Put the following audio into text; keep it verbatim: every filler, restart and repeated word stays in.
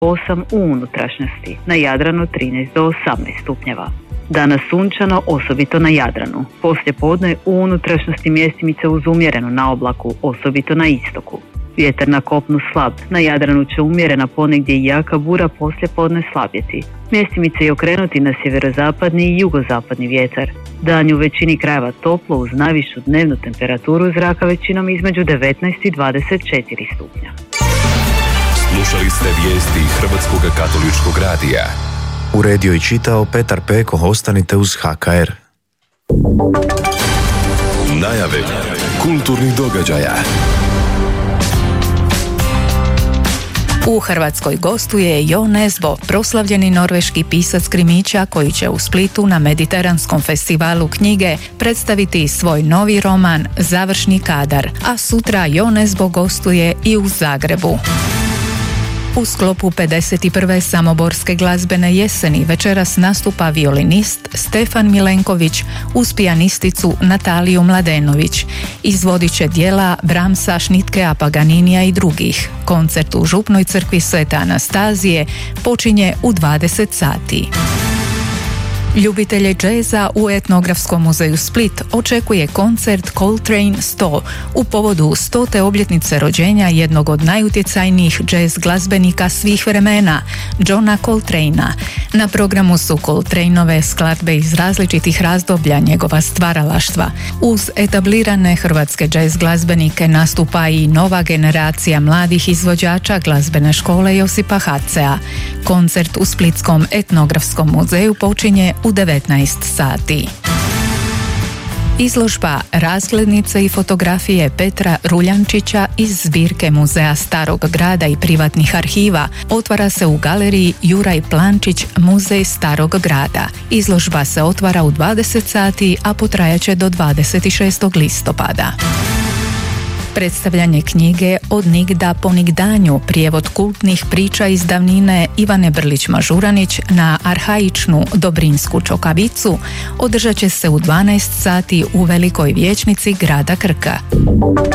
osam u unutrašnjosti, na Jadranu trinaest do osamnaest stupnjeva. Danas sunčano, osobito na Jadranu. Poslije podne u unutrašnjosti mjestimice uz umjereno na oblaku, osobito na istoku. Vjetar na kopnu slab, na Jadranu će umjerena ponegdje i jaka bura poslije podne slabjeti. Mjestimice je okrenuti na sjeverozapadni i jugozapadni vjetar. Dan u većini krajeva toplo uz najvišu dnevnu temperaturu zraka većinom između devetnaest i dvadeset četiri stupnja. Slušali ste vijesti Hrvatskog katoličkog radija. Uredio i čitao Petar Peko. Ostanite uz H K R. Najave kulturnih događaja. U Hrvatskoj gostuje Jo Nesbo, proslavljeni norveški pisac krimića koji će u Splitu na Mediteranskom festivalu knjige predstaviti svoj novi roman Završni kadar, a sutra Jo Nesbo gostuje i u Zagrebu. U sklopu pedeset prve Samoborske glazbene jeseni večeras nastupa violinist Stefan Milenković uz pijanisticu Nataliju Mladenović. Izvodit će djela Brahmsa, Šnitkea, Paganinija i drugih. Koncert u Župnoj crkvi Svete Anastazije počinje u dvadeset sati. Ljubitelje džeza u Etnografskom muzeju Split očekuje koncert Coltrane sto u povodu stote obljetnice rođenja jednog od najutjecajnijih džez glazbenika svih vremena, Johna Coltranea. Na programu su Coltraneove skladbe iz različitih razdoblja njegova stvaralaštva. Uz etablirane hrvatske džez glazbenike nastupa i nova generacija mladih izvođača glazbene škole Josipa Hacea. Koncert u Splitskom Etnografskom muzeju počinje u devetnaest sati. Izložba Razglednice i fotografije Petra Ruljančića iz zbirke Muzeja Starog grada i privatnih arhiva otvara se u galeriji Juraj Plančić, Muzej Starog grada. Izložba se otvara u dvadeset sati, a potrajaće do dvadeset šestog listopada. Predstavljanje knjige Od nigda po nigdanju, prijevod kultnih priča iz davnine Ivane Brlić-Mažuranić na arhaičnu Dobrinsku Čokavicu održat će se u dvanaest sati u Velikoj vijećnici grada Krka.